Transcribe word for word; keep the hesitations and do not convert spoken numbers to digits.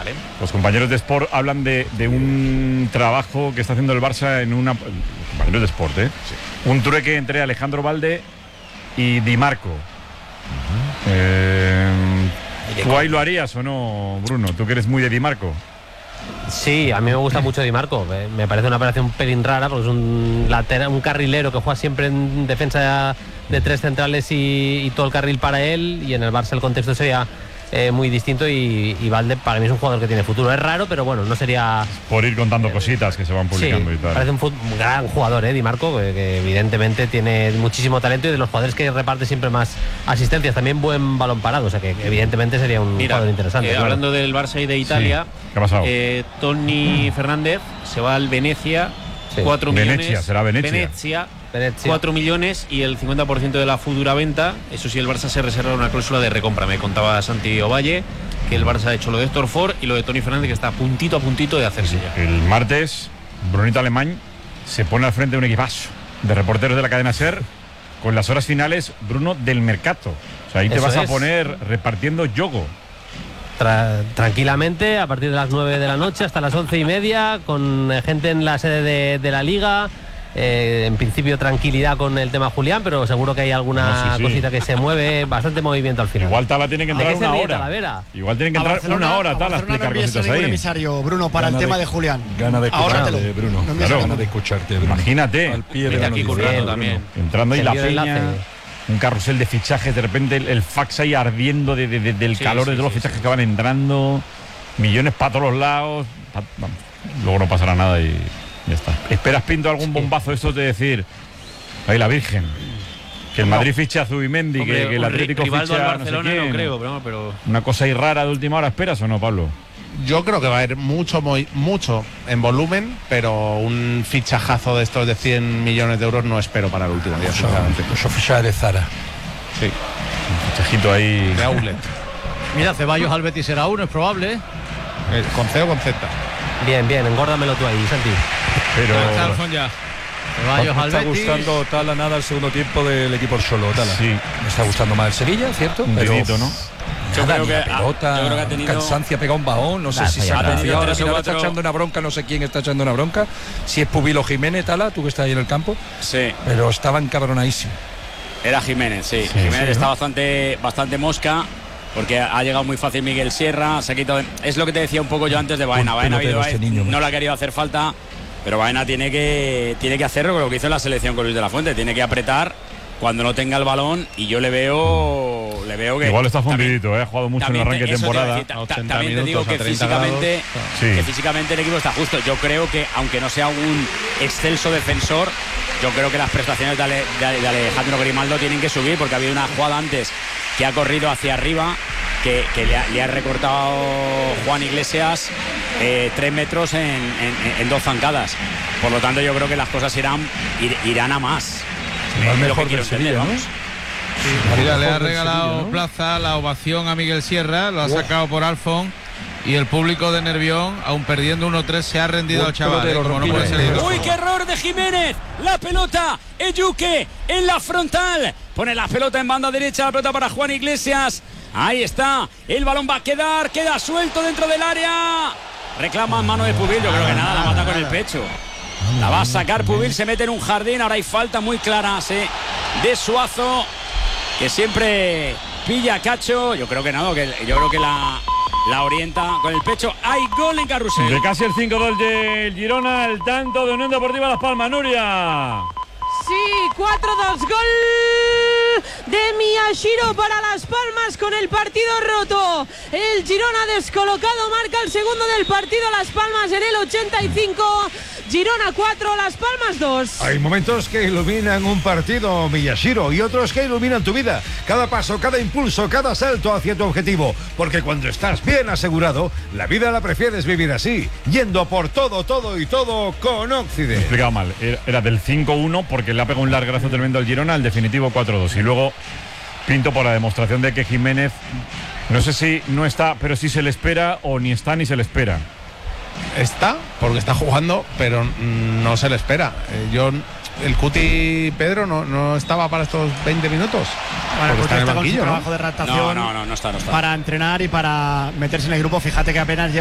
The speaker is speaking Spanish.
Vale. Los compañeros de Sport hablan de, de un trabajo que está haciendo el Barça en una... Compañeros de Sport, ¿eh? Sí. Un trueque entre Alejandro Balde y Di Marco. Uh-huh. eh, ¿Tú ahí lo harías o no, Bruno? ¿Tú que eres muy de Di Marco? Sí, a mí me gusta mucho Di Marco. Me parece una operación un pelín rara porque es un lateral, un carrilero que juega siempre en defensa de tres centrales y, y todo el carril para él, y en el Barça el contexto sería eh, muy distinto y, y Balde para mí es un jugador que tiene futuro. Es raro, pero bueno, no sería... Por ir contando eh, cositas que se van publicando sí, y tal. Parece un, fut, un gran jugador, eh, Di Marco, que, que evidentemente tiene muchísimo talento y de los jugadores que reparte siempre más asistencias. También buen balón parado, o sea que evidentemente sería un Mira, jugador interesante. Eh, claro. Hablando del Barça y de Italia, sí. ¿Qué ha pasado? Eh, Tony Fernández se va al Venecia, sí. cuatro millones. Venecia, será Venecia. Venecia. Venecia. cuatro millones y el cincuenta por ciento de la futura venta. Eso sí, el Barça se reserva una cláusula de recompra. Me contaba Santi Ovalle que el Barça ha hecho lo de Héctor Ford y lo de Tony Fernández, que está a puntito a puntito de hacerse ya. El martes, Brunito Alemán se pone al frente de un equipazo de reporteros de la cadena SER con las horas finales, Bruno, del Mercato. O sea, ahí te Eso vas a es. poner repartiendo yogo. Tra- tranquilamente, a partir de las nueve de la noche hasta las once y media, con gente en la sede de, de la Liga. Eh, en principio tranquilidad con el tema Julián, pero seguro que hay alguna no, sí, sí. cosita que se mueve, bastante movimiento al final. Igual Tala tiene que entrar ¿A qué se una ríe hora. Talavera? Igual tiene que A entrar Barcelona, una hora, a Tala, a Barcelona explicar no envíes cositas ningún ahí. emisario, Bruno, para Gana el tema de, de Julián. Gana de Ahórratelo. escucharte, Bruno. No envíes Claro. a Gana nadie. de escucharte, Bruno. Imagínate. Al pie de Vete la aquí noticia, currando Bruno. también. Entrando ahí Se la vio el peña, enlace. un carrusel de fichajes, de repente el, el fax ahí ardiendo de, de, de, del Sí, calor sí, de todos los sí, fichajes sí. que van entrando, millones para todos los lados. Pa, vamos, luego no pasará nada y ya está. ¿Esperas, Pinto, algún bombazo de estos de decir, ahí la Virgen, que el No. Madrid fiche a Zubimendi, Hombre, que, que el un Atlético Rivaldo fiche al a no sé Barcelona quién? no creo, pero, pero... Una cosa ahí rara de última hora, ¿esperas o no, Pablo? Yo creo que va a ir mucho, muy, mucho en volumen, pero un fichajazo de estos de cien millones de euros no espero para el último día, sinceramente. Los oficiales de Zara. Sí, Un fichajito ahí. de outlet. Mira, Ceballos al Betis será uno, es probable. Eh, ¿Con C o con Z? Bien, bien, engórdamelo tú ahí, Santi. Pero Está Alfon ya. Ceballos Me al está Betis. gustando Tala nada el segundo tiempo del equipo solo, Tala. sí, Me está gustando más el Sevilla, ¿cierto? un Pero dedito, ¿no? Yo nada, creo ni que la ha- pelota, yo creo que ha tenido- cansancio, ha pegado un bajón, no sé Nah, si eso se ya ha está. confiado, ahora tres o mira, ahora está cuatro- echando una bronca, no sé quién está echando una bronca, si es Pubilo Jiménez, Tala, tú que estás ahí en el campo, Sí, pero estaba encabronadísimo. era Jiménez, sí. Sí, Jiménez sí, está ¿no? bastante, bastante mosca, porque ha llegado muy fácil Miguel Sierra, se ha quitado... Es lo que te decía un poco yo antes de Baena. Un Baena ha pelotero habido- este niño, no macho. le ha querido hacer falta, pero Baena tiene que, tiene que hacerlo con lo que hizo en la selección con Luis de la Fuente. Tiene que apretar cuando no tenga el balón, y yo le veo, le veo que... Igual está también- fundidito, ¿eh? Ha jugado mucho en el también arranque te- de eso te iba a temporada. decir, ta- ta- ochenta también te digo minutos a que treinta físicamente, Sí. que físicamente el equipo está justo. Yo creo que, aunque no sea un excelso defensor, yo creo que las prestaciones de, Ale- de- de Alejandro Grimaldo tienen que subir, porque ha habido una jugada antes que ha corrido hacia arriba, que, que le, ha, le ha recortado Juan Iglesias eh, tres metros en, en- en dos zancadas. Por lo tanto, yo creo que las cosas irán, ir- irán a más. El Eh, lo mejor que quiero del Sevilla, entender, ¿no? vamos. Mira, le ha Mejor del regalado Sevilla, ¿no? plaza la ovación a Miguel Sierra, lo ha sacado por Alfon. Y el público de Nervión, aún perdiendo uno tres, se ha rendido Un al chaval. pelotero ¿eh? Como no puede rompido. ser de otra ¡Uy, forma. qué error de Jiménez! La pelota, Eyuque en la frontal. Pone la pelota en banda derecha, la pelota para Juan Iglesias. Ahí está, el balón va a quedar, queda suelto dentro del área. Reclama mano de Pubil, yo creo que nada, la mata con el pecho. La va a sacar Pubil, se mete en un jardín, ahora hay falta muy clara, sí, de Suazo, que siempre pilla a Cacho. Yo creo que nada, que yo creo que la, la orienta con el pecho. Hay gol en Carrusel. De casi el cinco dos del Girona, el tanto de Unión Deportiva Las Palmas, Nuria. Sí, cuatro dos, gol de Miyashiro para Las Palmas con el partido roto. El Girona descolocado marca el segundo del partido. Las Palmas en el ochenta y cinco. Girona cuatro, Las Palmas dos. Hay momentos que iluminan un partido, Miyashiro, y otros que iluminan tu vida. Cada paso, cada impulso, cada salto hacia tu objetivo. Porque cuando estás bien asegurado, la vida la prefieres vivir así, yendo por todo, todo y todo con He Occident. explicado mal, era, era del cinco uno porque le ha pegado un largazo tremendo al Girona, el definitivo cuatro dos. Y luego Pinto por la demostración de que Jiménez, no sé si no está, pero sí se le espera, o ni está ni se le espera. Está, porque está jugando, pero mm, no se le espera. Eh, yo, el Cuti Pedro no, no estaba para estos veinte minutos. Bueno, Porque está en el está con su banquillo, ¿no? trabajo de No, adaptación no, no, no está, no está. para entrenar y para meterse en el grupo. Fíjate que apenas lleva